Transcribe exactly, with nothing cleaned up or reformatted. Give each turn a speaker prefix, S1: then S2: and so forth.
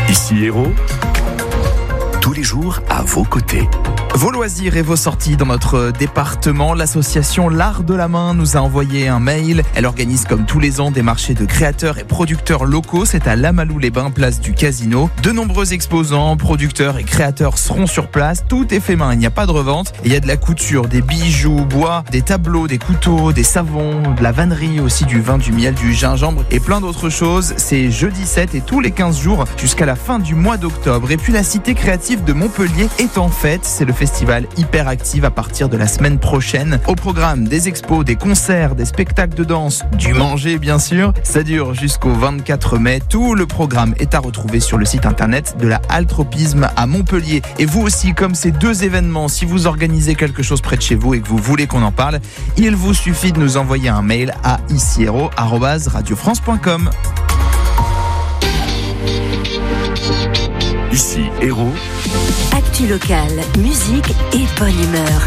S1: Ici Héros, tous les jours à vos côtés.
S2: Vos loisirs et vos sorties dans notre département, l'association L'Art de la Main nous a envoyé un mail. Elle organise comme tous les ans des marchés de créateurs et producteurs locaux. C'est à Lamalou-les-Bains, place du Casino. De nombreux exposants, producteurs et créateurs seront sur place. Tout est fait main, il n'y a pas de revente. Il y a de la couture, des bijoux, bois, des tableaux, des couteaux, des savons, de la vannerie, aussi du vin, du miel, du gingembre et plein d'autres choses. C'est jeudi sept et tous les quinze jours jusqu'à la fin du mois d'octobre. Et puis la cité créative de Montpellier est en fête. C'est le festival Hyperactive à partir de la semaine prochaine. Au programme, des expos, des concerts, des spectacles de danse, du manger bien sûr. Ça dure jusqu'au vingt-quatre mai. Tout le programme est à retrouver sur le site internet de la Altropisme à Montpellier. Et vous aussi, comme ces deux événements, si vous organisez quelque chose près de chez vous et que vous voulez qu'on en parle, il vous suffit de nous envoyer un mail à iciero arobase radio france point com.
S1: Ici Héros.
S3: Actu locale, musique et bonne humeur.